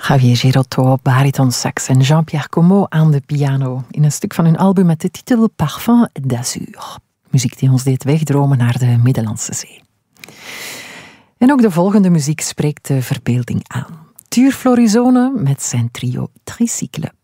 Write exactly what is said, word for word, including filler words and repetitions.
Javier Girotto op baritonsax en Jean-Pierre Comeau aan de piano in een stuk van hun album met de titel Parfum d'Azur. Muziek die ons deed wegdromen naar de Middellandse Zee. En ook de volgende muziek spreekt de verbeelding aan. Tuur Florisone met zijn trio Tricycle.